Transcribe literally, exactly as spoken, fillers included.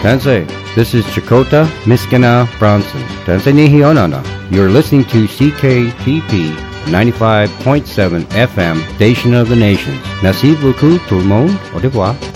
Tansei, this is Chakota Miskina Bronson. Tansei ni hionana. You're listening to C K T P ninety-five point seven F M, Station of the Nations. Merci beaucoup tout le monde. Au revoir.